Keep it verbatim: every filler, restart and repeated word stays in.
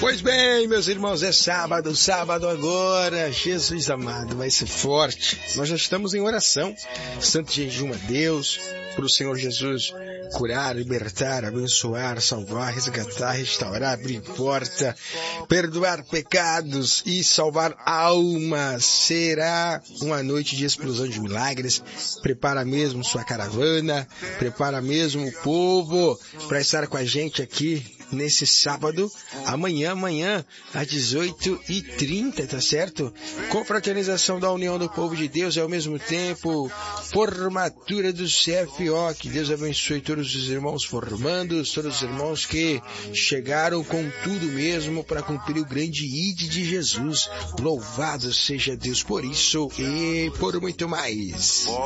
Pois bem, meus irmãos, é sábado, sábado agora, Jesus amado, vai ser forte. Nós já estamos em oração, santo jejum a Deus, para o Senhor Jesus curar, libertar, abençoar, salvar, resgatar, restaurar, abrir porta, perdoar pecados e salvar almas. Será uma noite de explosão de milagres. Prepara mesmo sua caravana, prepara mesmo o povo para estar com a gente aqui nesse sábado, amanhã, amanhã, às dezoito e trinta, tá certo? Confraternização da União do Povo de Deus e ao mesmo tempo, formatura do C F O. Que Deus abençoe todos os irmãos formandos, todos os irmãos que chegaram com tudo mesmo para cumprir o grande ide de Jesus. Louvado seja Deus por isso e por muito mais.